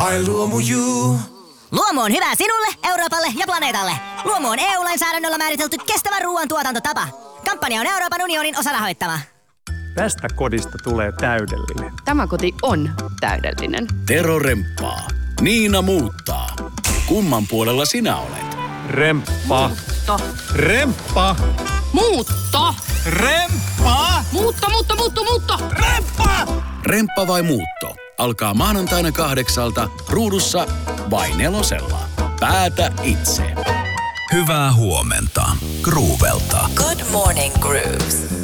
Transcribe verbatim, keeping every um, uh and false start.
Ai Luomu.you. Luomu on hyvä sinulle, Euroopalle ja planeetalle. Luomu on E U-lainsäädännöllä määritelty kestävä ruoantuotantotapa. Kampanja on Euroopan unionin osarahoittama. Tästä kodista tulee täydellinen. Tämä koti on täydellinen. Tero remppaa. Niina muuttaa. Kumman puolella sinä olet? Remppa. Muutto. Remppa. Muutto. Remppa. Muutto, muutto, muutto, muutto. Remppa. Remppa vai muutto? Alkaa maanantaina kahdeksalta ruudussa vai nelosella. Päätä itse. Hyvää huomenta. Groovelta. Good morning, Grooves.